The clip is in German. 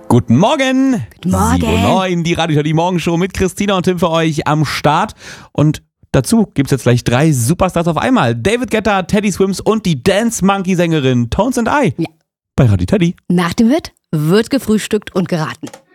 Guten Morgen! Guten Morgen! 7:09, die Radio Teddy Morgenshow mit Christina und Tim für euch am Start. Und dazu gibt's jetzt gleich 3 Superstars auf einmal. David Guetta, Teddy Swims und die Dance Monkey Sängerin Tones and I. Ja. Bei Radio Teddy. Nach dem Hit wird gefrühstückt und geraten.